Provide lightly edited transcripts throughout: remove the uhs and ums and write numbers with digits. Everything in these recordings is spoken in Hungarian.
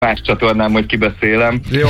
más csatornán, hogy kibeszélem. Jó.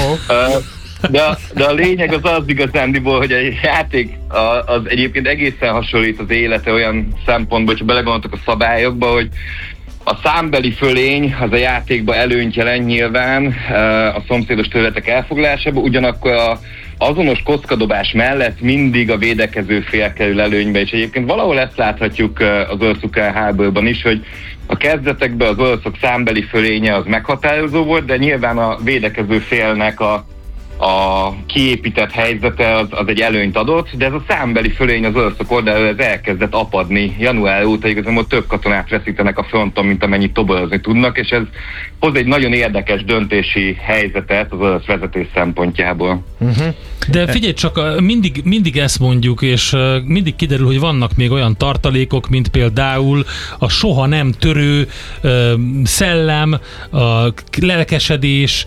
De a lényeg az igazándiból, hogy a játék az egyébként egészen hasonlít az élete olyan szempontból, hogyha belegondoltok a szabályokba, hogy a számbeli fölény az a játékban előnyt jelent nyilván a szomszédos területek elfoglalásába, ugyanakkor az azonos kockadobás mellett mindig a védekező fél kerül előnybe, és egyébként valahol ezt láthatjuk az orosz-ukrán háborúban is, hogy a kezdetekben az oroszok számbeli fölénye az meghatározó volt, de nyilván a védekező félnek a kiépített helyzete az egy előnyt adott, de ez a számbeli fölény az oroszok oldalról ez elkezdett apadni. Január óta igazából több katonát veszítenek a fronton, mint amennyit toborozni tudnak, és ez hoz egy nagyon érdekes döntési helyzetet az orosz vezetés szempontjából. De figyelj csak, mindig ezt mondjuk, és mindig kiderül, hogy vannak még olyan tartalékok, mint például a soha nem törő szellem, a lelkesedés,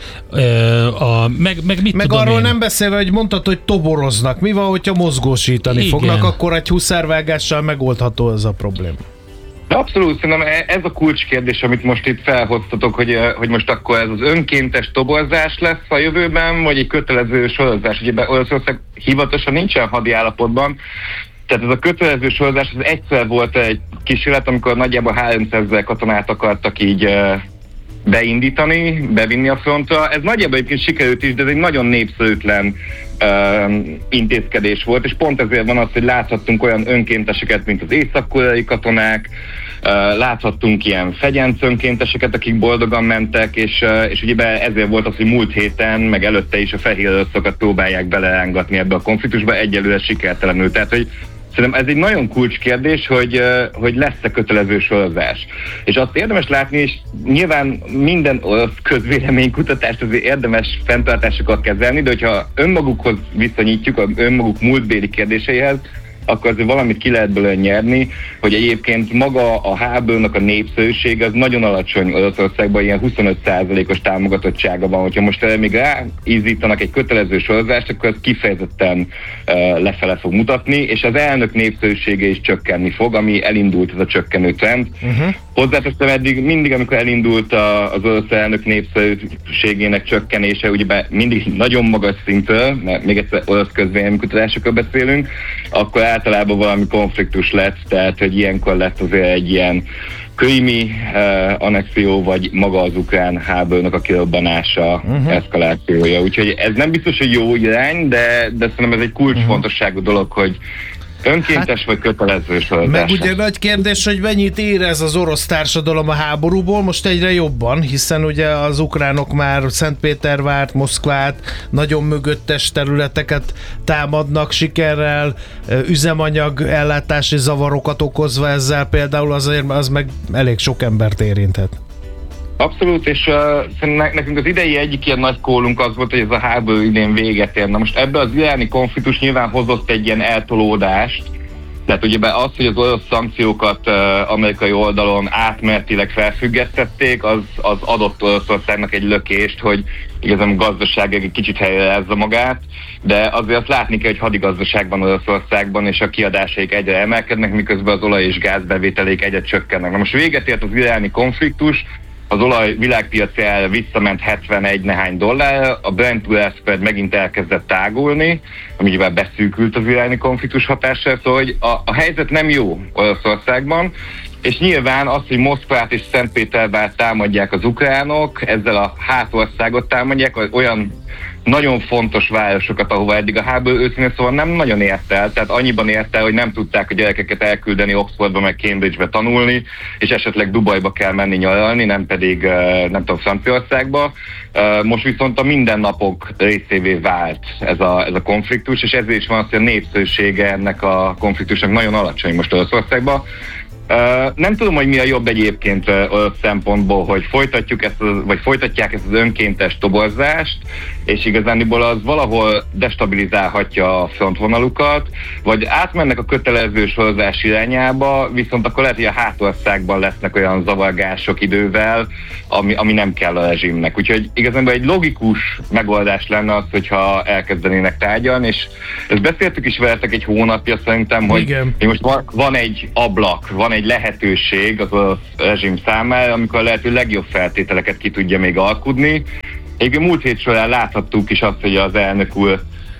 meg mit meg arról nem beszélve, hogy mondtad, hogy toboroznak. Mi van, hogyha mozgósítani fognak, akkor egy huszárvágással megoldható ez a probléma. De abszolút, szerintem ez a kulcskérdés, amit most itt felhoztatok, hogy most akkor ez az önkéntes toborzás lesz a jövőben, vagy egy kötelező sorozás. Ugye Oroszország hivatalosan nincsen hadi állapotban, tehát ez a kötelező sorozás, ez egyszer volt egy kísérlet, amikor nagyjából 300 000 katonát akartak így beindítani, bevinni a frontra. Ez nagyjából egyébként sikerült is, de ez egy nagyon népszerűtlen intézkedés volt, és pont ezért van az, hogy láthattunk olyan önkénteseket, mint az észak-koreai katonák, láthattunk ilyen fegyenc önkénteseket, akik boldogan mentek, és ugye ezért volt az, hogy múlt héten, meg előtte is a fehér oroszokat próbálják belerángatni ebbe a konfliktusba, egyelőre sikertelenül. Tehát, hogy szerintem ez egy nagyon kulcskérdés, hogy lesz-e kötelező sorozás. És azt érdemes látni, és nyilván minden közvéleménykutatást azért érdemes fenntartásokat kezelni, de hogyha önmagukhoz viszonyítjuk, önmaguk múltbéli kérdéseihez, akkor azért valamit ki lehet belőle nyerni, hogy egyébként maga a háborúnak a népszerűsége az nagyon alacsony Oroszországban, ilyen 25%-os támogatottsága van. Hogyha most még ráízítanak egy kötelező sorozást, akkor ez kifejezetten lefele fog mutatni, és az elnök népszerűsége is csökkenni fog, ami elindult ez a csökkenő trend. Hozzáteszem, eddig mindig, amikor elindult az orosz elnök népszerűségének csökkenése, ugye mindig nagyon magas szintről, mert még egyszer orosz közvéleménykutatásokról beszélünk, akkor általában valami konfliktus lett, tehát hogy ilyenkor lett azért egy ilyen krími annexió, vagy maga az ukrán háborúnak a kirobbanása, eszkalációja. Úgyhogy ez nem biztos, hogy jó irány, de szerintem ez egy kulcsfontosságú dolog, hogy önkéntes vagy kötelező sorozás. Meg ugye nagy kérdés, hogy mennyit érez az orosz társadalom a háborúból, most egyre jobban, hiszen ugye az ukránok már Szentpétervárt, Moszkvát, nagyon mögöttes területeket támadnak sikerrel, üzemanyag ellátási zavarokat okozva ezzel például, azért az meg elég sok embert érinthet. Abszolút, és nekünk az idei egyik ilyen nagy kólunk az volt, hogy ez a háború idén véget ér. Na most ebbe az iráni konfliktus nyilván hozott egy ilyen eltolódást, tehát ugye az, hogy az orosz szankciókat amerikai oldalon átmenetileg felfüggesztették, az adott Oroszországnak egy lökést, hogy igazán a gazdaság egy kicsit helyreázza magát, de azért azt látni kell, hogy hadigazdaság van Oroszországban, és a kiadásaik egyre emelkednek, miközben az olaj- és gázbevételék egyre csökkennek. Na most véget ért az iráni konfliktus, az olaj világpiaci ára visszament 71 nehány dollárra, a Brent spread megint elkezdett tágulni, amivel beszűkült az iráni konfliktus hatására, szóval hogy a helyzet nem jó Oroszországban, és nyilván az, hogy Moszkvát és Szentpétervárt támadják az ukránok, ezzel a hátországot támadják, olyan nagyon fontos városokat, ahova eddig a háború őszintén szóval nem nagyon ért el, tehát annyiban ért el, hogy nem tudták a gyerekeket elküldeni Oxfordba meg Cambridge-be tanulni, és esetleg Dubajba kell menni nyaralni, nem pedig nem tudom, Franciaországba. Most viszont a mindennapok részévé vált ez a konfliktus, és ezért is van az, hogy a népszerűsége ennek a konfliktusnak nagyon alacsony most Oroszországban. Nem tudom, hogy mi a jobb egyébként orosz szempontból, hogy folytatják ezt az önkéntes toborzást, és igazániból az valahol destabilizálhatja a frontvonalukat, vagy átmennek a kötelező sorozás irányába, viszont akkor lehet, hogy a hátországban lesznek olyan zavargások idővel, ami nem kell a rezsimnek. Úgyhogy igazából egy logikus megoldás lenne az, hogyha elkezdenének tárgyalni, és ezt beszéltük is veletek egy hónapja szerintem, hogy most van egy ablak, van egy egy lehetőség az orosz rezsim számára, amikor a lehető legjobb feltételeket ki tudja még alkudni. Egyébként múlt hét során láthattuk is azt, hogy az elnök úr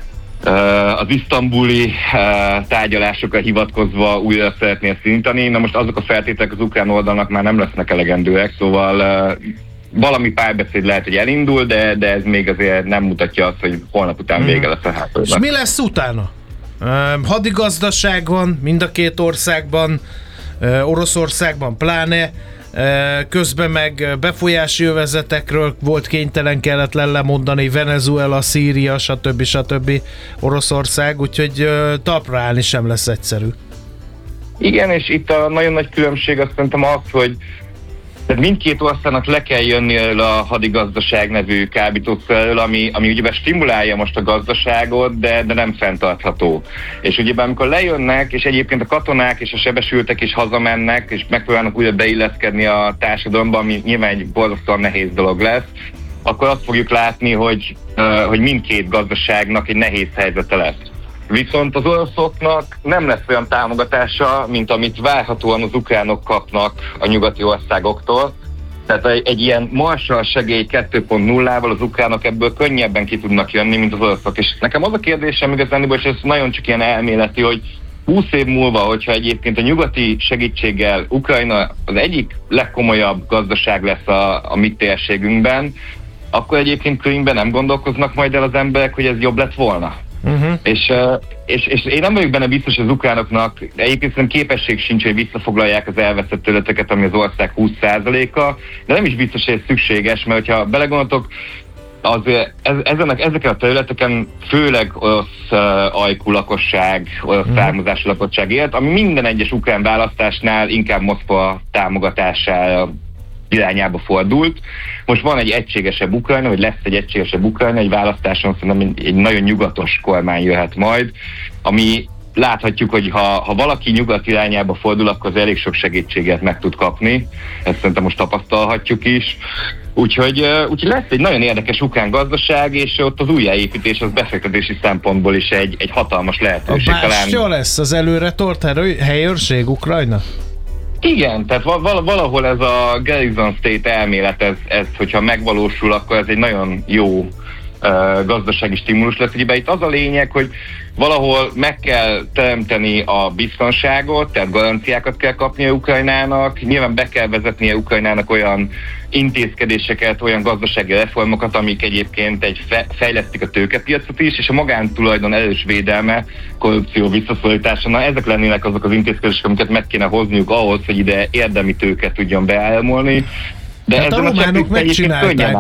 az isztambuli tárgyalásokra hivatkozva újra szeretné ezt indítani. Na most azok a feltételek az ukrán oldalnak már nem lesznek elegendőek, szóval valami párbeszéd lehet, hogy elindul, de ez még azért nem mutatja azt, hogy holnap után vége lesz a háborúnak. És mi lesz utána? Hadigazdaság van mind a két országban, Oroszországban pláne, közben meg befolyási övezetekről volt kénytelen, kelletlen lemondani, Venezuela, Szíria, stb. Oroszország, úgyhogy talpra állni sem lesz egyszerű. Igen, és itt a nagyon nagy különbség azt szerintem az, hogy tehát mindkét országnak le kell jönni a hadigazdaság nevű kábítószerről, ami ugye stimulálja most a gazdaságot, de nem fenntartható. És ugye amikor lejönnek, és egyébként a katonák és a sebesültek is hazamennek, és megpróbálnak újra beilleszkedni a társadalomba, ami nyilván egy borzasztóan nehéz dolog lesz, akkor azt fogjuk látni, hogy mindkét gazdaságnak egy nehéz helyzete lesz. Viszont az oroszoknak nem lesz olyan támogatása, mint amit várhatóan az ukránok kapnak a nyugati országoktól. Tehát egy ilyen Marshall segély 2.0-val az ukránok ebből könnyebben ki tudnak jönni, mint az oroszok. És nekem az a kérdésem igazániból, és ez nagyon csak ilyen elméleti, hogy 20 év múlva, hogyha egyébként a nyugati segítséggel Ukrajna az egyik legkomolyabb gazdaság lesz a mi térségünkben, akkor egyébként könyvben nem gondolkoznak majd el az emberek, hogy ez jobb lett volna. És én nem vagyok benne biztos, hogy az ukránoknak egyébként szerintem képesség sincs, hogy visszafoglalják az elveszett területeket, ami az ország 20%-a, de nem is biztos, hogy ez szükséges, mert hogyha belegondoltok, ezeken a területeken főleg orosz ajkú lakosság, orosz származású lakosság élt, ami minden egyes ukrán választásnál inkább Moszkva támogatására irányába fordult. Most van egy egységesebb Ukrajna, vagy lesz egy egységesebb Ukrajna, egy választáson szerintem egy nagyon nyugatos kormány jöhet majd, ami láthatjuk, hogy ha valaki nyugat irányába fordul, akkor az elég sok segítséget meg tud kapni. Ezt szerintem most tapasztalhatjuk is. Úgyhogy lesz egy nagyon érdekes ukrán gazdaság, és ott az újjáépítés az befektetési szempontból is egy hatalmas lehetőség. A bástya lesz az előre tort helyőrség Ukrajna? Igen, tehát valahol ez a Garrison State elmélet, ez hogyha megvalósul, akkor ez egy nagyon jó gazdasági stimulus lesz. Ugye itt az a lényeg, hogy valahol meg kell teremteni a biztonságot, tehát garanciákat kell kapnia Ukrajnának, nyilván be kell vezetnie Ukrajnának olyan intézkedéseket, olyan gazdasági reformokat, amik egyébként fejlesztik a tőkepiacot is, és a magántulajdon erős védelme, korrupció visszaszorítása, na ezek lennének azok az intézkedések, amiket meg kéne hozniuk ahhoz, hogy ide érdemi tőke tudjon beáramolni. De hát a románok megcsinálták.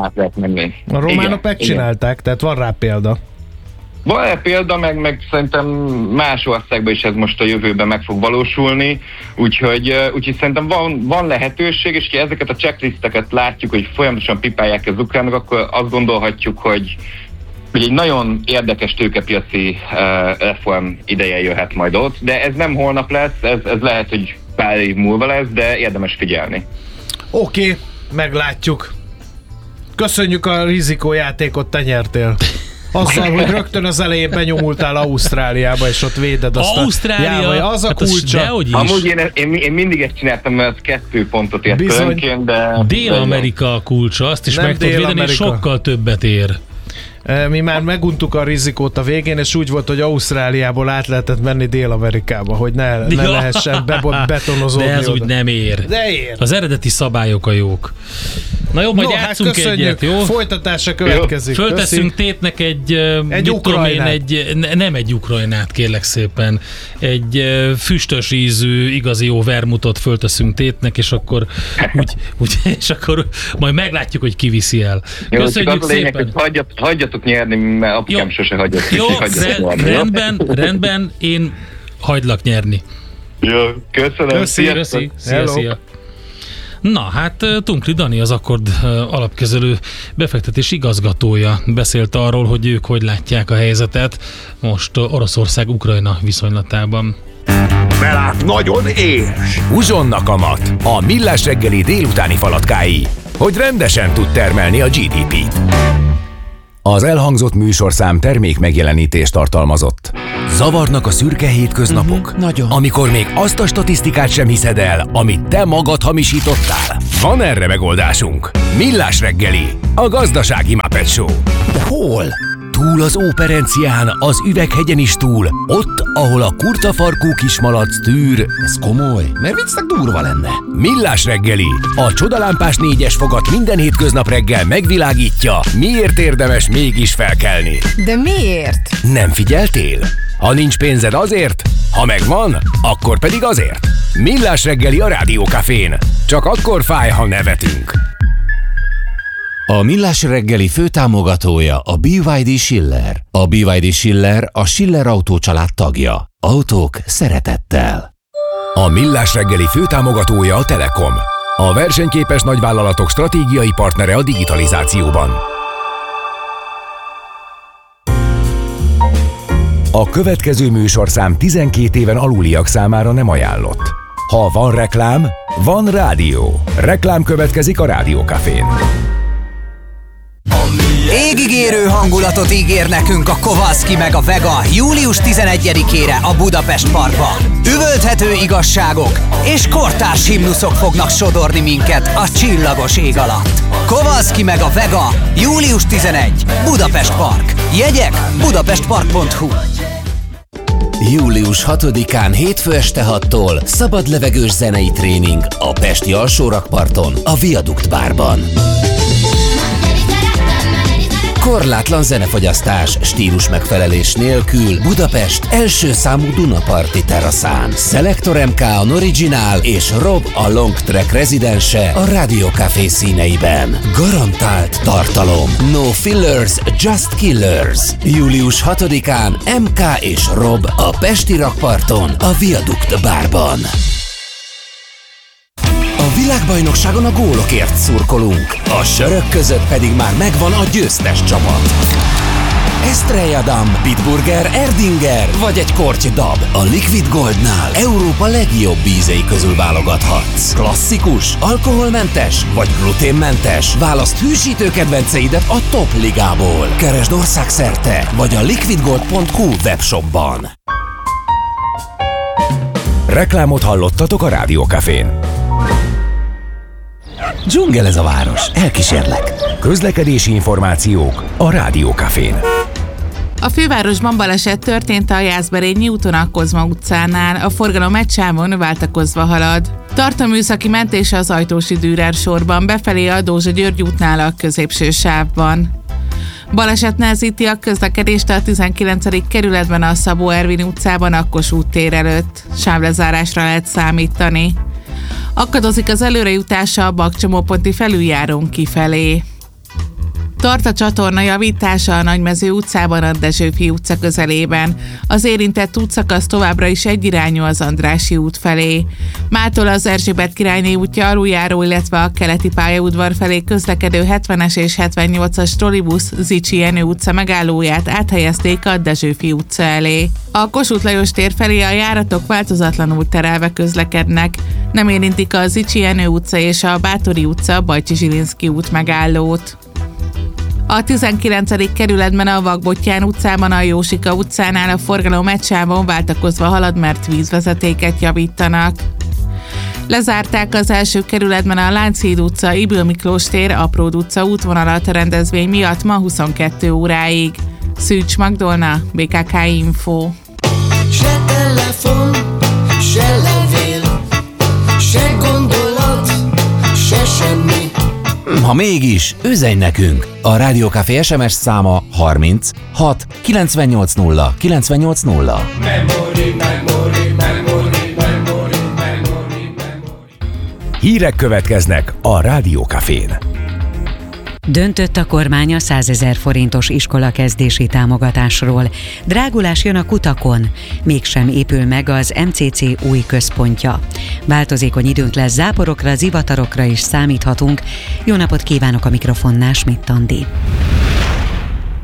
A románok megcsinálták, tehát van rá példa. Van rá példa, meg szerintem más országban is ez most a jövőben meg fog valósulni, úgyhogy szerintem van lehetőség, és ha ezeket a checklisteket látjuk, hogy folyamatosan pipálják az ukránok, akkor azt gondolhatjuk, hogy egy nagyon érdekes tőkepiaci reform ideje jöhet majd ott, de ez nem holnap lesz, ez lehet, hogy pár év múlva lesz, de érdemes figyelni. Oké, meglátjuk. Köszönjük a rizikójátékot, te nyertél. Azzal, hogy rögtön az elején benyomultál Ausztráliába, és ott véded azt Ausztrália, az a kulcsa. Amúgy én mindig ezt csináltam, mert 2 pontot ért önként, de... Dél-Amerika a kulcsa, azt is meg tudod védeni, és sokkal többet ér. Mi már meguntuk a rizikót a végén, és úgy volt, hogy Ausztráliából át lehetett menni Dél-Amerikába, hogy ne lehessen betonozódni. De ez úgy nem ér. De ér. Az eredeti szabályok a jók. Na jó, majd játszunk egyet, jó? Folytatása következik. Fölteszünk Tétnek egy Ukrajnát. Nem egy Ukrajnát, kérlek szépen. Egy füstös ízű, igazi jó vermutot fölteszünk Tétnek, és akkor és akkor majd meglátjuk, hogy ki viszi el. Köszönjük jó, szépen. Lényeg, hogy hagyjatok nyerni, mert apukám sose hagyott. Jó, rendben, én hagylak nyerni. Jó, köszönöm. Szia. Na, hát Tunkli Dani, az Akkord alapkezelő befektetés igazgatója beszélt arról, hogy ők hogy látják a helyzetet most Oroszország-Ukrajna viszonylatában. Belát nagyon éhes. Uzsonnak a mat, a Millás reggeli délutáni falatkái, hogy rendesen tud termelni a GDP-t. Az elhangzott műsorszám termék megjelenítést tartalmazott. Zavarnak a szürke hétköznapok? Nagyon. Amikor még azt a statisztikát sem hiszed el, amit te magad hamisítottál? Van erre megoldásunk. Millás reggeli, a gazdasági Muppet Show. De hol? Túl az Óperencián, az Üveghegyen is túl, ott, ahol a kurtafarkú kismalac tűr. Ez komoly? Mert viccnek durva lenne. Millás reggeli, a csodalámpás 4-es fogat minden hétköznap reggel megvilágítja, miért érdemes mégis felkelni. De miért? Nem figyeltél? Ha nincs pénzed azért, ha megvan, akkor pedig azért. Millás reggeli a Rádiókafén. Csak akkor fáj, ha nevetünk. A Millás reggeli főtámogatója a BYD Schiller. A BYD Schiller a Schiller Autó család tagja. Autók szeretettel. A Millás reggeli főtámogatója a Telekom. A versenyképes nagyvállalatok stratégiai partnere a digitalizációban. A következő műsorszám 12 éven aluliak számára nem ajánlott. Ha van reklám, van rádió. Reklám következik a Rádiókafén. Égigérő hangulatot ígér nekünk a Kowalski meg a Vega július 11-ére a Budapest Parkban. Üvölthető igazságok és kortárs himnuszok fognak sodorni minket a csillagos ég alatt. Kowalski meg a Vega július 11. Budapest Park. Jegyek budapestpark.hu. Július 6-án hétfő este 6-tól szabad levegős zenei tréning a Pesti Alsórakparton, a Viadukt Bárban. Korlátlan zenefogyasztás, stílus megfelelés nélkül Budapest első számú Dunaparti teraszán. Selector MK a Original és Rob a Long Track rezidense a Rádiókafé színeiben. Garantált tartalom. No fillers, just killers. Július 6-án MK és Rob a Pesti rakparton, a Viadukt Bárban. A világbajnokságon a gólokért szurkolunk, a sörök között pedig már megvan a győztes csapat. Estrella Damm, Bitburger, Erdinger vagy egy korty dab. A Liquid Goldnál Európa legjobb ízei közül válogathatsz. Klasszikus, alkoholmentes vagy gluténmentes? Válaszd hűsítő kedvenceidet a top ligából. Keresd országszerte vagy a liquidgold.hu webshopban. Reklámot hallottatok a Rádiókafén. Dzsungel ez a város, elkísérlek. Közlekedési információk a Rádiókafén. A fővárosban baleset történt a Jászberényi úton a Kozma utcánál. A forgalom egy sávon váltakozva halad. Tart a műszaki mentés az Ajtósi Dürer sorban, befelé a Dózsa-György útnál a középső sávban. Baleset nehezíti a közlekedést a 19. kerületben a Szabó Ervin utcában a Kossuth tér előtt. Sávlezárásra lehet számítani. Akadozik az előrejutása a Bakcsomóponti felüljárón kifelé. Tart a csatorna javítása a Nagymező utcában a Dezsőfi utca közelében. Az érintett útszakasz továbbra is egyirányú az Andrássy út felé. Mától az Erzsébet királyné útja aluljáró, illetve a keleti pályaudvar felé közlekedő 70-es és 78-as trollibusz Zichy Jenő utca megállóját áthelyezték a Dezsőfi utca elé. A Kossuth Lajos tér felé a járatok változatlanul terelve közlekednek. Nem érintik a Zichy Jenő utca és a Bátori utca Bajcsi Zsilinszky út megállót. A 19. kerületben a Vakbottyán utcában a Jósika utcánál a forgalom egy sávon váltakozva halad, mert vízvezetéket javítanak. Lezárták az első kerületben a Lánchíd utca, Ybl Miklós tér, Apród utca útvonalat a rendezvény miatt ma 22 óráig. Szűcs Magdolna, BKK Info. Se telefon, se levél, se gondolat, se semmi. Ha mégis, üzenj nekünk! A Rádiókafé SMS száma 30 6 980 980. Hírek következnek a Rádiókafén. Döntött a kormány a 100 000 forintos iskolakezdési támogatásról. Drágulás jön a kutakon, mégsem épül meg az MCC új központja. Változékony időnk lesz, záporokra, zivatarokra is számíthatunk. Jó napot kívánok, a mikrofonnál Schmidt Andi.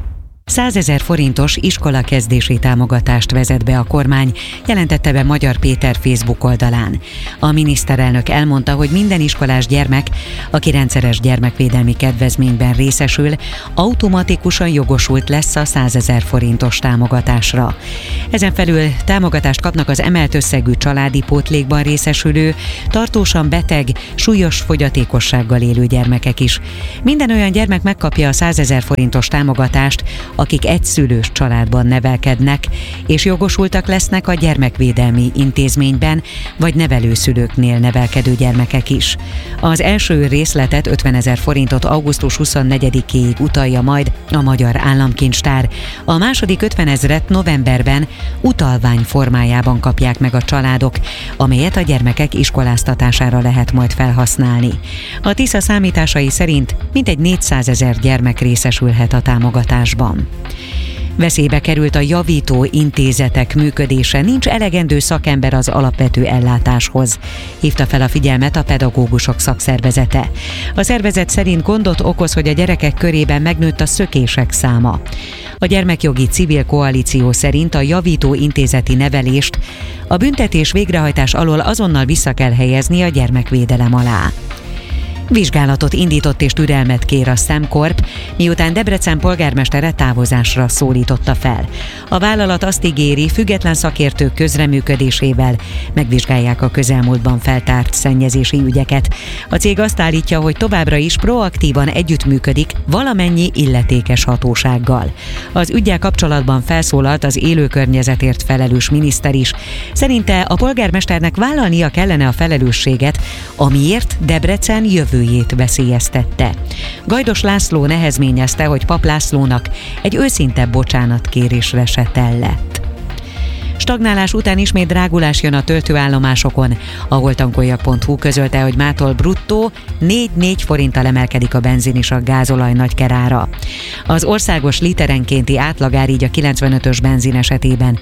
100 000 forintos iskolakezdési támogatást vezet be a kormány, jelentette be Magyar Péter Facebook oldalán. A miniszterelnök elmondta, hogy minden iskolás gyermek, aki rendszeres gyermekvédelmi kedvezményben részesül, automatikusan jogosult lesz a 100 000 forintos támogatásra. Ezen felül támogatást kapnak az emelt összegű családi pótlékban részesülő, tartósan beteg, súlyos fogyatékossággal élő gyermekek is. Minden olyan gyermek megkapja a 100 000 forintos támogatást, akik egyszülős családban nevelkednek, és jogosultak lesznek a gyermekvédelmi intézményben vagy nevelőszülőknél nevelkedő gyermekek is. Az első részletet 50 000 forintot augusztus 24-éig utalja majd a Magyar Államkincstár. A második 50 000-et novemberben utalvány formájában kapják meg a családok, amelyet a gyermekek iskoláztatására lehet majd felhasználni. A Tisza számításai szerint mintegy 400 000 gyermek részesülhet a támogatásban. Veszélybe került a javító intézetek működése, nincs elegendő szakember az alapvető ellátáshoz, hívta fel a figyelmet a pedagógusok szakszervezete. A szervezet szerint gondot okoz, hogy a gyerekek körében megnőtt a szökések száma. A Gyermekjogi Civil Koalíció szerint a javító intézeti nevelést a büntetés végrehajtás alól azonnal vissza kell helyezni a gyermekvédelem alá. Vizsgálatot indított és türelmet kér a SemCorp, miután Debrecen polgármestere távozásra szólította fel. A vállalat azt ígéri, független szakértők közreműködésével megvizsgálják a közelmúltban feltárt szennyezési ügyeket. A cég azt állítja, hogy továbbra is proaktívan együttműködik valamennyi illetékes hatósággal. Az üggyel kapcsolatban felszólalt az élőkörnyezetért felelős miniszter is. Szerinte a polgármesternek vállalnia kellene a felelősséget, amiért Debrecen jövőjét veszélyeztette. Gajdos László nehezményezte, hogy Pap Lászlónak egy őszinte bocsánatkérésre se tellett. Stagnálás után ismét drágulás jön a töltőállomásokon. A holtankoljak.hu közölte, hogy mától bruttó 4 forinttal emelkedik a benzin és a gázolaj nagykerára. Az országos literenkénti átlagár így a 95-ös benzin esetében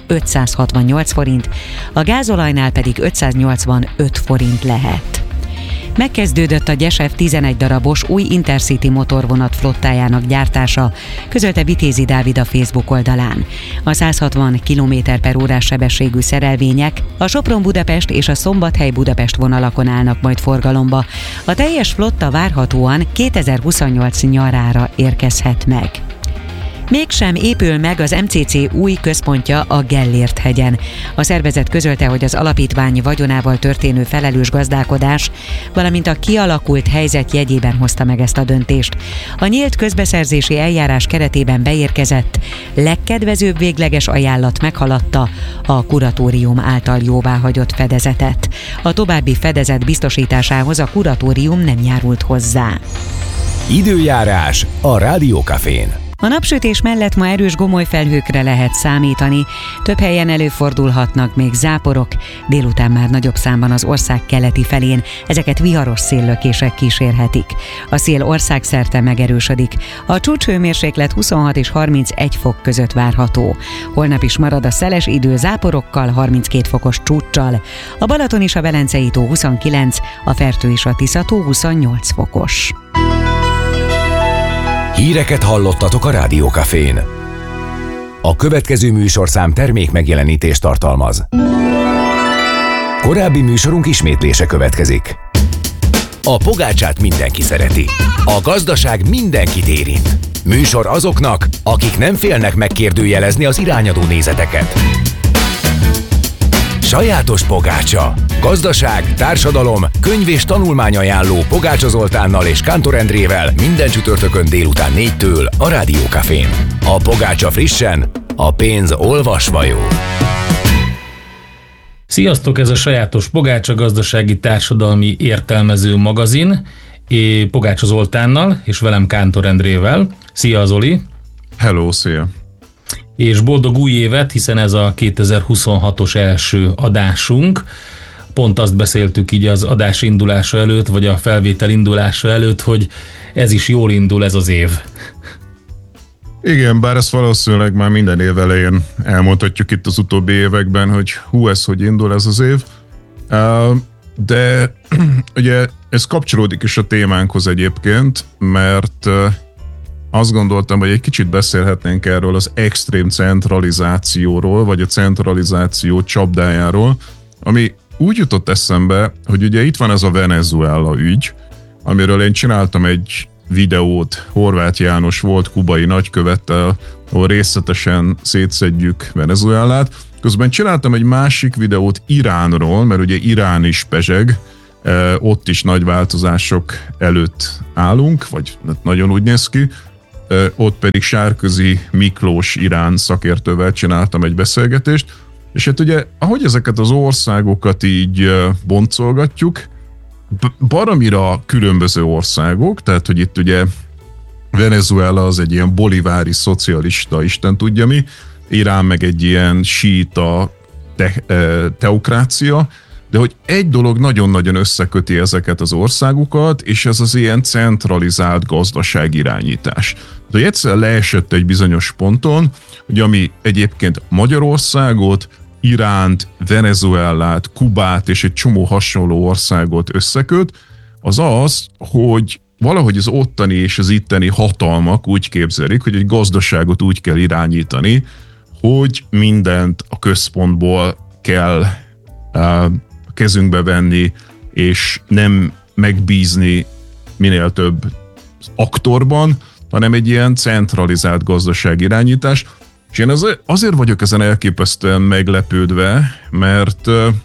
568 forint, a gázolajnál pedig 585 forint lehet. Megkezdődött a Gyesev 11 darabos új Intercity motorvonat flottájának gyártása, közölte Vitézi Dávid a Facebook oldalán. A 160 km/h sebességű szerelvények a Sopron-Budapest és a Szombathely-Budapest vonalakon állnak majd forgalomba. A teljes flotta várhatóan 2028 nyarára érkezhet meg. Mégsem épül meg az MCC új központja a Gellért-hegyen. A szervezet közölte, hogy az alapítvány vagyonával történő felelős gazdálkodás, valamint a kialakult helyzet jegyében hozta meg ezt a döntést. A nyílt közbeszerzési eljárás keretében beérkezett, legkedvezőbb végleges ajánlat meghaladta a kuratórium által jóváhagyott fedezetet. A további fedezet biztosításához a kuratórium nem járult hozzá. Időjárás a Rádiókafén. A napsütés mellett ma erős gomolyfelhőkre lehet számítani, több helyen előfordulhatnak még záporok, délután már nagyobb számban az ország keleti felén, ezeket viharos széllökések kísérhetik. A szél országszerte megerősödik, a csúcshőmérséklet 26 és 31 fok között várható. Holnap is marad a szeles idő záporokkal, 32 fokos csúccsal, a Balaton és a Velencei tó 29, a Fertő és a Tisza tó 28 fokos. Híreket hallottatok a Rádiókafén. A következő műsorszám termék megjelenítést tartalmaz. Korábbi műsorunk ismétlése következik. A pogácsát mindenki szereti. A gazdaság mindenkit érint. Műsor azoknak, akik nem félnek megkérdőjelezni az irányadó nézeteket. Sajátos pogácsa. Gazdaság, társadalom, könyv és tanulmányajánló Pogácsa Zoltánnal és Kántor Endrével minden csütörtökön délután 4-től a Rádiókafén. A pogácsa frissen, a pénz olvasva jó. Sziasztok, ez a Sajátos Pogácsa gazdasági társadalmi értelmező magazin, Pogácsa Zoltánnal és velem Kántor Endrével. Szia Zoli! Hello, szia! És boldog új évet, hiszen ez a 2026-os első adásunk. Pont azt beszéltük így az adás indulása előtt, vagy a felvétel indulása előtt, hogy ez is jól indul ez az év. Igen, bár ezt valószínűleg már minden év elején elmondhatjuk itt az utóbbi években, hogy ez hogy indul ez az év. De ugye ez kapcsolódik is a témánkhoz egyébként, mert azt gondoltam, hogy egy kicsit beszélhetnénk erről az extrém centralizációról, vagy a centralizáció csapdájáról, ami úgy jutott eszembe, hogy ugye itt van ez a Venezuela ügy, amiről én csináltam egy videót Horváth János volt kubai nagykövettel, ahol részletesen szétszedjük Venezuelát. Közben csináltam egy másik videót Iránról, mert ugye Irán is pezseg, ott is nagy változások előtt állunk, vagy nagyon úgy néz ki. Ott pedig Sárközi Miklós Irán szakértővel csináltam egy beszélgetést, és hát ugye, ahogy ezeket az országokat így boncolgatjuk, baromira különböző országok, tehát hogy itt ugye Venezuela az egy ilyen bolivári szocialista, Isten tudja mi, Irán meg egy ilyen síita teokrácia, de hogy egy dolog nagyon-nagyon összeköti ezeket az országokat, és ez az ilyen centralizált gazdaságirányítás. De hogy egyszer leesett egy bizonyos ponton, hogy ami egyébként Magyarországot, Iránt, Venezuelát, Kubát és egy csomó hasonló országot összeköt, az az, hogy valahogy az ottani és az itteni hatalmak úgy képzelik, hogy egy gazdaságot úgy kell irányítani, hogy mindent a központból kell kezünkbe venni, és nem megbízni minél több aktorban, hanem egy ilyen centralizált gazdaságirányítás. És én azért vagyok ezen elképesztően meglepődve, mert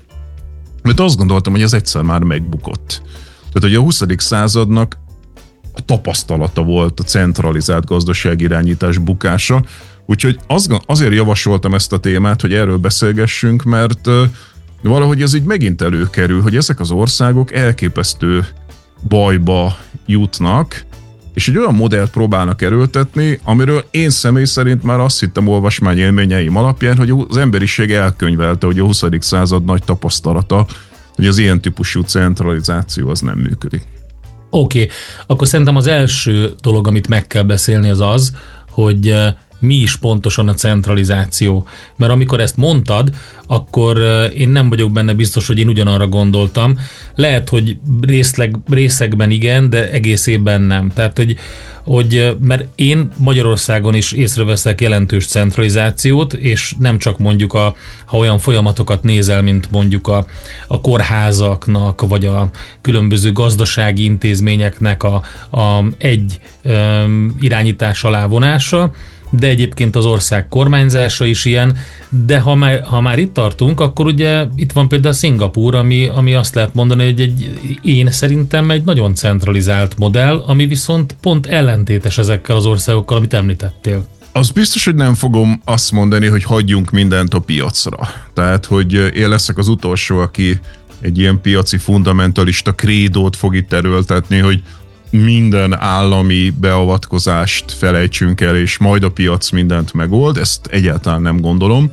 azt gondoltam, hogy ez egyszer már megbukott. Tehát, hogy a 20. századnak a tapasztalata volt a centralizált gazdaságirányítás bukása, úgyhogy azért javasoltam ezt a témát, hogy erről beszélgessünk, mert valahogy ez így megint előkerül, hogy ezek az országok elképesztő bajba jutnak, és egy olyan modellt próbálnak erőltetni, amiről én személy szerint már azt hittem olvasmány élményeim alapján, hogy az emberiség elkönyvelte, hogy a 20. század nagy tapasztalata, hogy az ilyen típusú centralizáció az nem működik. Oké, akkor szerintem az első dolog, amit meg kell beszélni, az, hogy mi is pontosan a centralizáció. Mert amikor ezt mondtad, akkor én nem vagyok benne biztos, hogy én ugyanarra gondoltam. Lehet, hogy részekben igen, de egészében nem. Tehát, hogy mert én Magyarországon is észreveszek jelentős centralizációt, és nem csak mondjuk ha olyan folyamatokat nézel, mint mondjuk a kórházaknak, vagy a különböző gazdasági intézményeknek a egy irányítás alá vonása, de egyébként az ország kormányzása is ilyen, de ha már itt tartunk, akkor ugye itt van például Szingapúr, ami azt lehet mondani, hogy én szerintem egy nagyon centralizált modell, ami viszont pont ellentétes ezekkel az országokkal, amit említettél. Az biztos, hogy nem fogom azt mondani, hogy hagyjunk mindent a piacra. Tehát, hogy én leszek az utolsó, aki egy ilyen piaci fundamentalista krédót fog itt erőltetni, hogy minden állami beavatkozást felejtsünk el, és majd a piac mindent megold, ezt egyáltalán nem gondolom,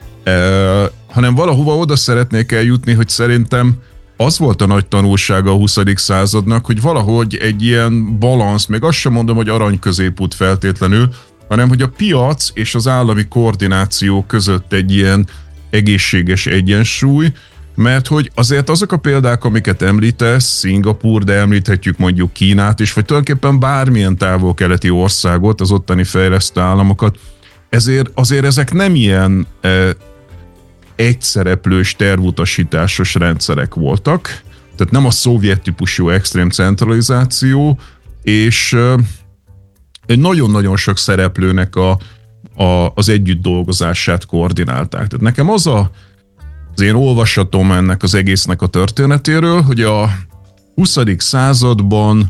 hanem valahova oda szeretnék eljutni, hogy szerintem az volt a nagy tanulsága a 20. századnak, hogy valahogy egy ilyen balansz, még azt sem mondom, hogy arany középút feltétlenül, hanem hogy a piac és az állami koordináció között egy ilyen egészséges egyensúly, mert hogy azért azok a példák, amiket említesz, Szingapúr, de említhetjük mondjuk Kínát is, vagy tulajdonképpen bármilyen távol-keleti országot, az ottani fejlesztő államokat, azért ezek nem ilyen egyszereplős tervutasításos rendszerek voltak, tehát nem a szovjet típusú extrém centralizáció, és nagyon-nagyon sok szereplőnek az együtt dolgozását koordinálták. Tehát nekem az én olvasatom ennek az egésznek a történetéről, hogy a 20. században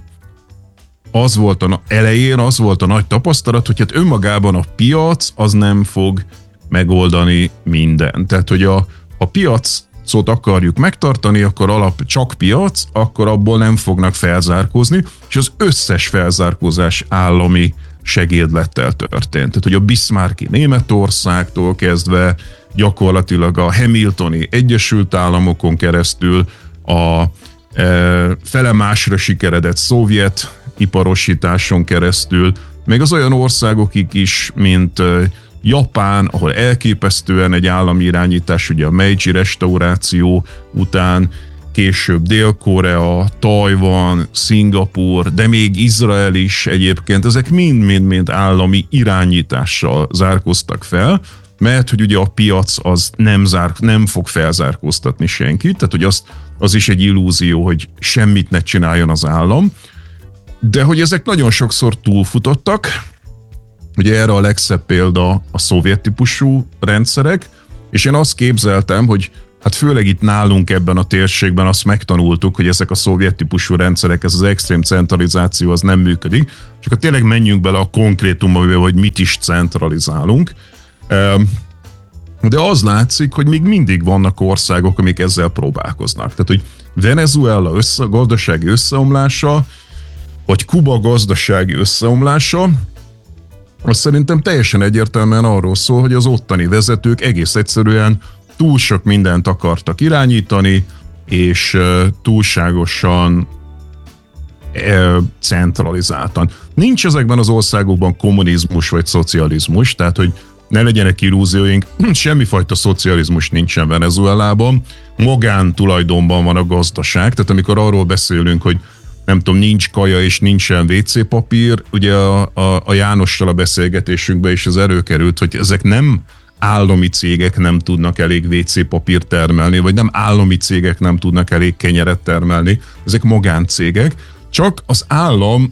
elején az volt a nagy tapasztalat, hogy hát önmagában a piac az nem fog megoldani mindent. Tehát, hogy a piacot akarjuk megtartani, akkor csak piac, akkor abból nem fognak felzárkózni, és az összes felzárkózás állami segédlettel történt. Tehát, hogy a Bismarcki Németországtól kezdve gyakorlatilag a Hamiltoni Egyesült Államokon keresztül a felemásra sikeredett szovjet iparosításon keresztül, még az olyan országokig is, mint Japán, ahol elképesztően egy állami irányítás, ugye a Meiji restauráció után később Dél-Korea, Tajvan, Szingapúr, de még Izrael is egyébként, ezek mind-mind állami irányítással zárkóztak fel, mert hogy ugye a piac az nem fog felzárkóztatni senkit, tehát hogy az is egy illúzió, hogy semmit ne csináljon az állam, de hogy ezek nagyon sokszor túlfutottak, ugye erre a legszebb példa a szovjet típusú rendszerek, és én azt képzeltem, hogy hát főleg itt nálunk ebben a térségben azt megtanultuk, hogy ezek a szovjet típusú rendszerek, ez az extrém centralizáció az nem működik, csak akkor tényleg menjünk bele a konkrétumba, hogy mit is centralizálunk. De az látszik, hogy még mindig vannak országok, amik ezzel próbálkoznak. Tehát, hogy Venezuela gazdasági összeomlása, vagy Kuba gazdasági összeomlása, az szerintem teljesen egyértelműen arról szól, hogy az ottani vezetők egész egyszerűen túl sok mindent akartak irányítani, és túlságosan centralizáltan. Nincs ezekben az országokban kommunizmus vagy szocializmus, tehát hogy ne legyenek illúzióink, semmifajta szocializmus nincsen Venezuelában, magántulajdonban van a gazdaság, tehát amikor arról beszélünk, hogy nem tudom, nincs kaja és nincsen WC papír, ugye a Jánossal a beszélgetésünkben is az előkerült, hogy ezek nem állami cégek nem tudnak elég WC papírt termelni, vagy nem állami cégek nem tudnak elég kenyeret termelni, ezek magáncégek, csak az állam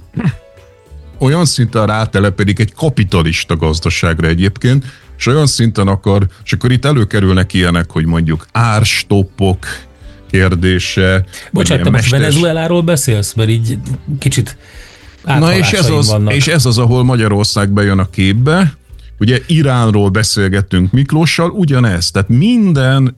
olyan szinten rátelepedik egy kapitalista gazdaságra egyébként, és olyan szinten akar, és akkor itt előkerülnek ilyenek, hogy mondjuk árstoppok kérdése. Bocsánat, te most Venezueláról beszélsz, mert így kicsit áthalásaim vannak. És ez az, ahol Magyarország bejön a képbe. Ugye Iránról beszélgettünk Miklóssal, ugyanez. Tehát minden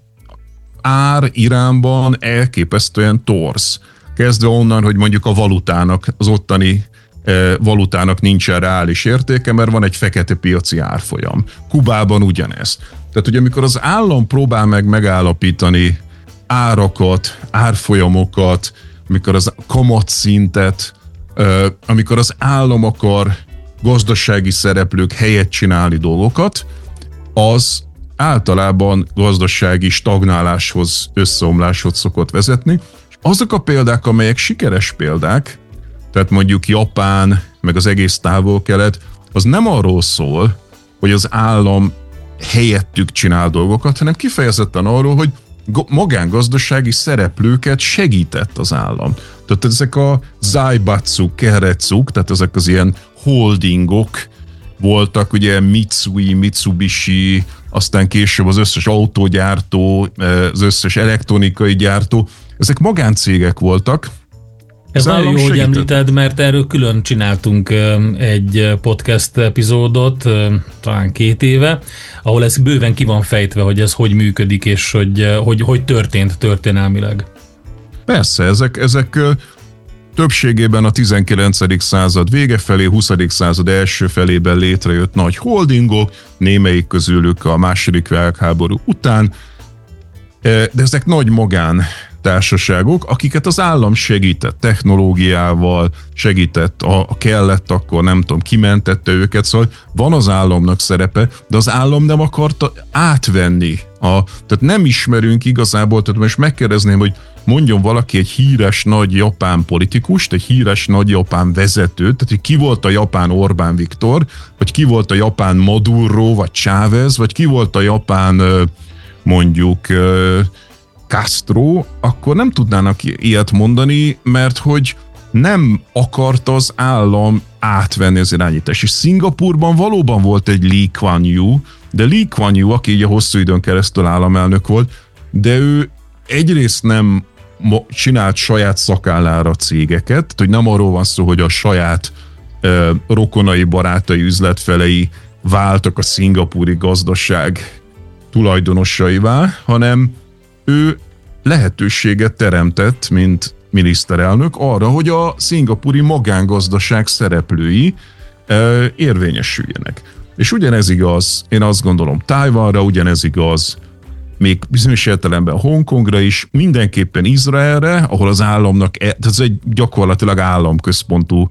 ár Iránban elképesztően torz. Kezdve onnan, hogy mondjuk a valutának, az ottani valutának nincsen reális értéke, mert van egy fekete piaci árfolyam. Kubában ugyanez. Tehát, hogy amikor az állam próbál megállapítani árakat, árfolyamokat, amikor az kamatszintet, amikor az állam akar gazdasági szereplők helyett csinálni dolgokat, az általában gazdasági stagnáláshoz, összeomláshoz szokott vezetni. És azok a példák, amelyek sikeres példák, tehát mondjuk Japán, meg az egész Távol-Kelet, az nem arról szól, hogy az állam helyettük csinál dolgokat, hanem kifejezetten arról, hogy magángazdasági szereplőket segített az állam. Tehát ezek a zaibatsu, keretszuk, tehát ezek az ilyen holdingok voltak, ugye Mitsui, Mitsubishi, aztán később az összes autógyártó, az összes elektronikai gyártó, ezek magáncégek voltak. Ez nagyon jó, hogy említed, mert erről külön csináltunk egy podcast epizódot, talán 2 éve, ahol ez bőven ki van fejtve, hogy ez hogy működik, és hogy történt történelmileg. Persze, ezek többségében a 19. század vége felé, 20. század első felében létrejött nagy holdingok, némelyik közülük a második világháború után, de ezek nagy magántársaságok, akiket az állam segített technológiával, segített, a kellett, akkor nem tudom, kimentette őket, szóval van az államnak szerepe, de az állam nem akarta átvenni. Tehát nem ismerünk igazából, tehát most megkérdezném, hogy mondjon valaki egy híres nagy japán politikust, egy híres nagy japán vezetőt, tehát hogy ki volt a japán Orbán Viktor, vagy ki volt a japán Maduro, vagy Chávez, vagy ki volt a japán mondjuk Castro, akkor nem tudnának ilyet mondani, mert hogy nem akart az állam átvenni az irányítást. És Szingapúrban valóban volt egy Lee Kuan Yew, de Lee Kuan Yew, aki így a hosszú időn keresztül államelnök volt, de ő egyrészt nem csinált saját szakállára cégeket, tehát hogy nem arról van szó, hogy a saját rokonai, barátai, üzletfelei váltak a szingapúri gazdaság tulajdonosaivá, hanem ő lehetőséget teremtett, mint miniszterelnök arra, hogy a szingapúri magángazdaság szereplői érvényesüljenek. És ugyanez igaz, én azt gondolom Tájvanra, ugyanez igaz még bizonyos értelemben Hongkongra is, mindenképpen Izraelre, ahol az államnak, ez egy gyakorlatilag államközpontú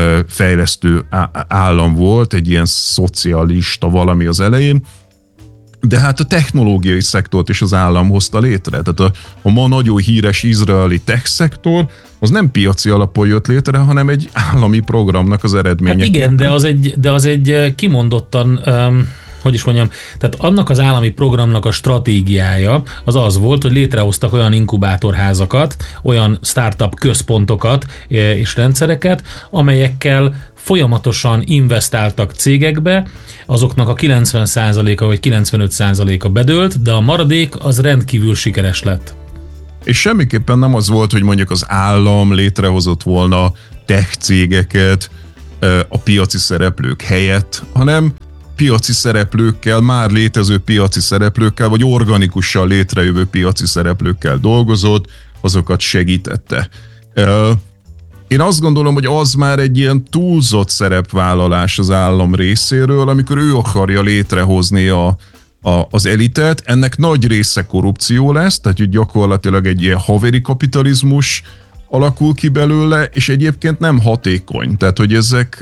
fejlesztő állam volt, egy ilyen szocialista valami az elején, de hát a technológiai szektort is az állam hozta létre. Tehát a ma nagyon híres izraeli tech szektor, az nem piaci alapon jött létre, hanem egy állami programnak az eredménye. Hát igen, de az egy kimondottan, hogy is mondjam, tehát annak az állami programnak a stratégiája az volt, hogy létrehoztak olyan inkubátorházakat, olyan startup központokat és rendszereket, amelyekkel folyamatosan investáltak cégekbe, azoknak a 90%-a vagy 95%-a bedőlt, de a maradék az rendkívül sikeres lett. És semmiképpen nem az volt, hogy mondjuk az állam létrehozott volna tech cégeket a piaci szereplők helyett, hanem piaci szereplőkkel, már létező piaci szereplőkkel, vagy organikusan létrejövő piaci szereplőkkel dolgozott, azokat segítette. Én azt gondolom, hogy az már egy ilyen túlzott szerepvállalás az állam részéről, amikor ő akarja létrehozni az elitet, ennek nagy része korrupció lesz, tehát gyakorlatilag egy ilyen haveri kapitalizmus alakul ki belőle, és egyébként nem hatékony. Tehát, hogy ezek...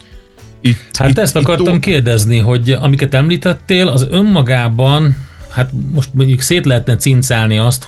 Ezt akartam kérdezni, hogy amiket említettél, az önmagában, hát most mondjuk szét lehetne cincálni azt,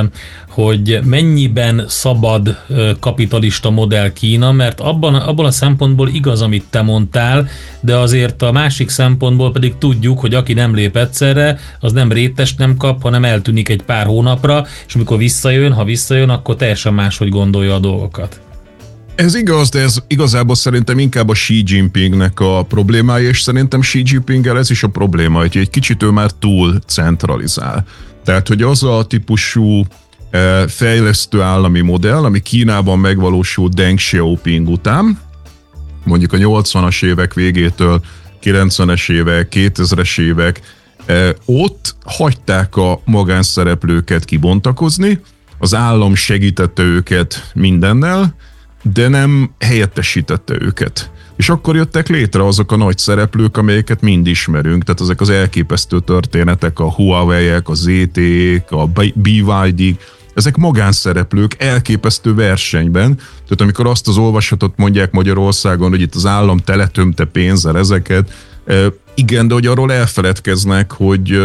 hogy mennyiben szabad kapitalista modell Kína, mert abban a szempontból igaz, amit te mondtál, de azért a másik szempontból pedig tudjuk, hogy aki nem lép egyszerre, az nem rétest nem kap, hanem eltűnik egy pár hónapra, és amikor ha visszajön, akkor teljesen máshogy gondolja a dolgokat. Ez igaz, de ez igazából szerintem inkább a Xi Jinpingnek a problémája, és szerintem Xi Jinpinggel ez is a probléma, hogy egy kicsit ő már túl centralizál. Tehát, hogy az a típusú fejlesztő állami modell, ami Kínában megvalósult Deng Xiaoping után, mondjuk a 80-as évek végétől 90-es évek, 2000-es évek, ott hagyták a magánszereplőket kibontakozni, az állam segítette őket mindennel, de nem helyettesítette őket. És akkor jöttek létre azok a nagy szereplők, amelyeket mind ismerünk, tehát ezek az elképesztő történetek, a Huawei-ek, a ZTE-k, a BYD-k, ezek magánszereplők elképesztő versenyben, tehát amikor azt az olvasatot mondják Magyarországon, hogy itt az állam teletömte pénzzel ezeket, igen, de hogy arról elfeledkeznek, hogy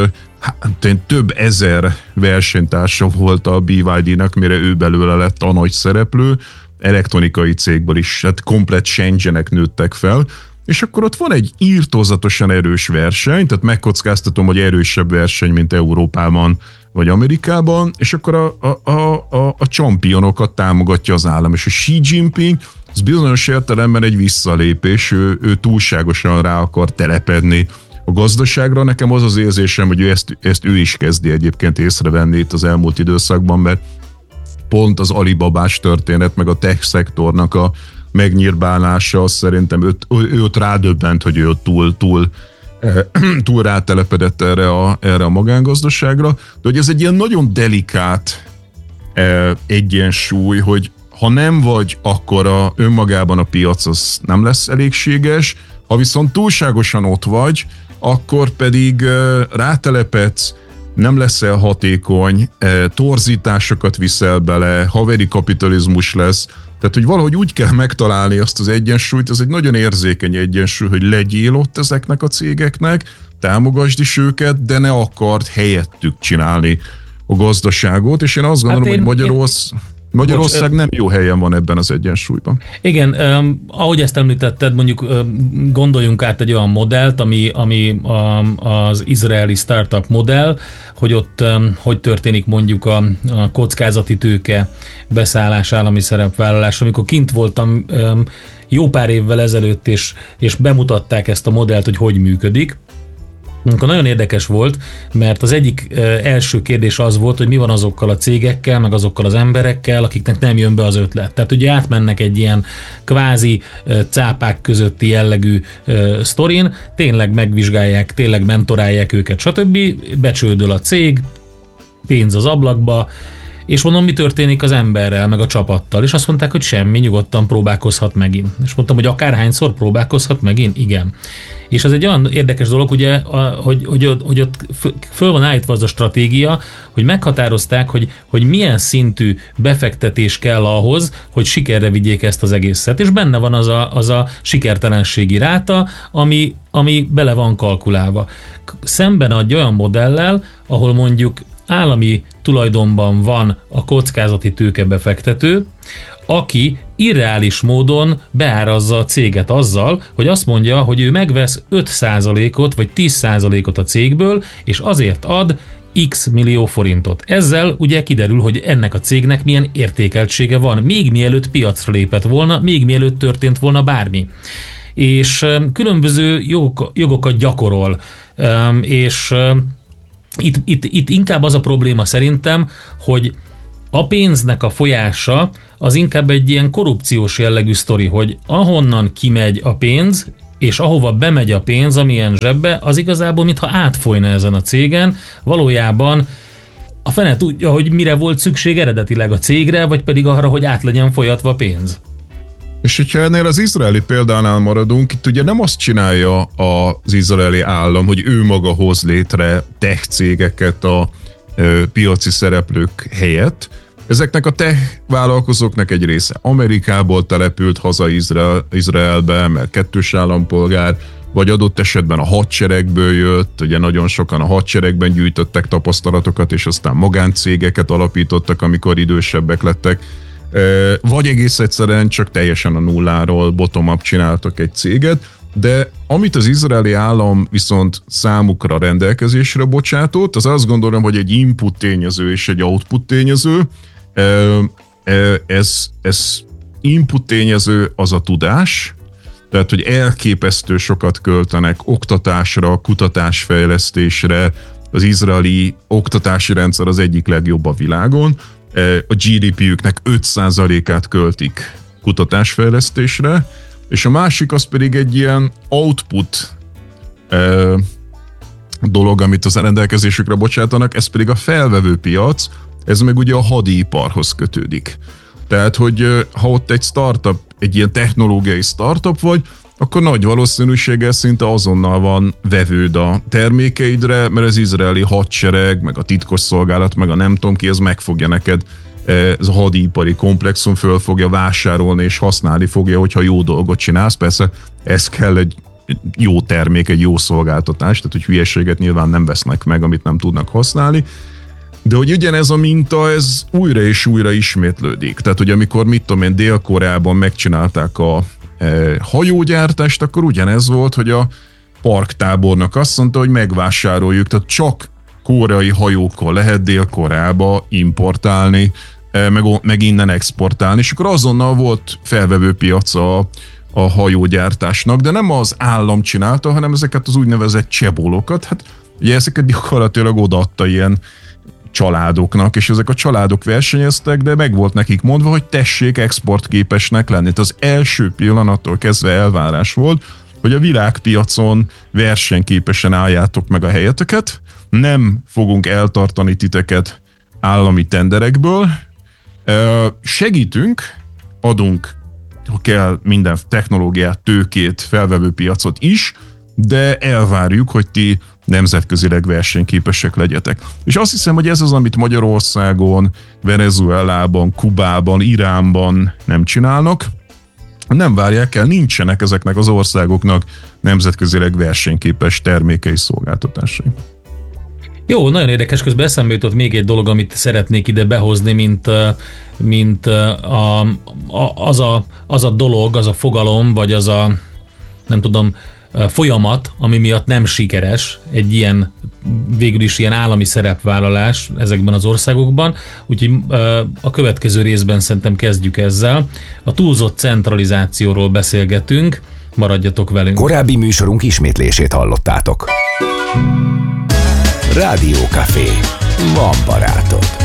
több ezer versenytársa volt a BYD-nak, mire ő belőle lett a nagy szereplő, elektronikai cégből is, hát komplett Shenzhenek nőttek fel, és akkor ott van egy írtózatosan erős verseny, tehát megkockáztatom, hogy erősebb verseny, mint Európában vagy Amerikában, és akkor a championokat támogatja az állam, és a Xi Jinping az bizonyos értelemben egy visszalépés, ő túlságosan rá akar telepedni a gazdaságra. Nekem az az érzésem, hogy ezt ő is kezdi egyébként észrevenni itt az elmúlt időszakban, mert pont az Alibabás történet, meg a tech szektornak a megnyírbálása, az szerintem őt rádöbbent, hogy ő túl rátelepedett erre a magángazdaságra, de hogy ez egy ilyen nagyon delikát egyensúly, hogy ha nem vagy, akkor önmagában a piac az nem lesz elégséges, ha viszont túlságosan ott vagy, akkor pedig rátelepedsz, nem leszel hatékony, torzításokat viszel bele, haveri kapitalizmus lesz. Tehát, hogy valahogy úgy kell megtalálni azt az egyensúlyt, ez egy nagyon érzékeny egyensúly, hogy legyél ott ezeknek a cégeknek, támogasd is őket, de ne akard helyettük csinálni a gazdaságot, és én azt gondolom, hogy Magyarország nem jó helyen van ebben az egyensúlyban. Igen, ahogy ezt említetted, mondjuk gondoljunk át egy olyan modellt, ami az izraeli startup modell, hogy ott hogy történik mondjuk a kockázati tőke beszállás, állami szerepvállalás. Amikor kint voltam jó pár évvel ezelőtt, és bemutatták ezt a modellt, hogy működik, akkor nagyon érdekes volt, mert az egyik első kérdés az volt, hogy mi van azokkal a cégekkel, meg azokkal az emberekkel, akiknek nem jön be az ötlet. Tehát ugye átmennek egy ilyen kvázi cápák közötti jellegű sztorin, tényleg megvizsgálják, tényleg mentorálják őket, stb. Becsődöl a cég, pénz az ablakba, És mondom, mi történik az emberrel, meg a csapattal, és azt mondták, hogy semmi, nyugodtan próbálkozhat megint. És mondtam, hogy akárhányszor próbálkozhat megint? Igen. És ez egy olyan érdekes dolog, ugye, hogy ott föl van állítva az a stratégia, hogy meghatározták, hogy milyen szintű befektetés kell ahhoz, hogy sikerre vigyék ezt az egészet. És benne van az a sikertelenségi ráta, ami bele van kalkulálva. Szemben egy olyan modellel, ahol mondjuk állami tulajdonban van a kockázati tőkebefektető, aki irreális módon beárazza a céget azzal, hogy azt mondja, hogy ő megvesz 5%-ot vagy 10%-ot a cégből, és azért ad x millió forintot. Ezzel ugye kiderül, hogy ennek a cégnek milyen értékeltsége van, még mielőtt piacra lépett volna, még mielőtt történt volna bármi. És különböző jogokat gyakorol, és itt inkább az a probléma szerintem, hogy a pénznek a folyása az inkább egy ilyen korrupciós jellegű sztori, hogy ahonnan kimegy a pénz, és ahova bemegy a pénz, amilyen zsebbe, az igazából mintha átfolyna ezen a cégen, valójában a fene tudja, hogy mire volt szükség eredetileg a cégre, vagy pedig arra, hogy át legyen folyatva pénz. És hogyha ennél az izraeli példánál maradunk, itt ugye nem azt csinálja az izraeli állam, hogy ő maga hoz létre tech cégeket a piaci szereplők helyett. Ezeknek a tech vállalkozóknak egy része Amerikából települt haza Izraelbe, mert kettős állampolgár, vagy adott esetben a hadseregből jött, ugye nagyon sokan a hadseregben gyűjtöttek tapasztalatokat, és aztán magáncégeket alapítottak, amikor idősebbek lettek, vagy egész egyszerűen csak teljesen a nulláról bottom-up csináltak egy céget, de amit az izraeli állam viszont számukra rendelkezésre bocsátott, az azt gondolom, hogy egy input tényező és egy output tényező. Ez input tényező az a tudás, tehát hogy elképesztő sokat költenek oktatásra, kutatásfejlesztésre, az izraeli oktatási rendszer az egyik legjobb a világon, a GDP-jüknek 5%-át költik kutatásfejlesztésre, és a másik az pedig egy ilyen output dolog, amit az rendelkezésükre bocsátanak, ez pedig a felvevő piac, ez meg ugye a hadiiparhoz kötődik. Tehát, hogy ha ott egy startup, egy ilyen technológiai startup vagy, akkor nagy valószínűséggel szinte azonnal van vevőd a termékeidre, mert az izraeli hadsereg, meg a titkosszolgálat, meg a nem tudom ki, ez megfogja neked, ez a hadipari komplexum föl fogja vásárolni és használni fogja, hogyha jó dolgot csinálsz. Persze ez kell egy jó termék, egy jó szolgáltatás, tehát hogy hülyeséget nyilván nem vesznek meg, amit nem tudnak használni. De hogy ugyanez a minta, ez újra és újra ismétlődik. Tehát, hogy amikor, mit tudom én, Dél-Koreában megcsinálták a hajógyártást, akkor ugyanez volt, hogy a parktábornak azt mondta, hogy megvásároljuk, tehát csak koreai hajókkal lehet Dél-Koreába importálni, meg innen exportálni, és akkor azonnal volt felvevő piaca a hajógyártásnak, de nem az állam csinálta, hanem ezeket az úgynevezett csebolokat, hát ugye ezeket gyakorlatilag odaadta ilyen családoknak, és ezek a családok versenyeztek, de meg volt nekik mondva, hogy tessék exportképesnek lenni. Tehát az első pillanattól kezdve elvárás volt, hogy a világpiacon versenyképesen álljátok meg a helyeteket, nem fogunk eltartani titeket állami tenderekből, segítünk, adunk, ha kell, minden technológiát, tőkét, felvevő piacot is, de elvárjuk, hogy ti nemzetközileg versenyképesek legyetek. És azt hiszem, hogy ez az, amit Magyarországon, Venezuelában, Kubában, Iránban nem csinálnak. Nem várják el, nincsenek ezeknek az országoknak nemzetközileg versenyképes termékei, szolgáltatásai. Jó, nagyon érdekes, közben eszembe jutott még egy dolog, amit szeretnék ide behozni, mint az a dolog, az a fogalom, vagy az a, nem tudom, folyamat, ami miatt nem sikeres egy ilyen, végül is ilyen állami szerepvállalás ezekben az országokban, úgyhogy a következő részben szerintem kezdjük ezzel. A túlzott centralizációról beszélgetünk, maradjatok velünk. Korábbi műsorunk ismétlését hallottátok. Rádió Café. Van barátod.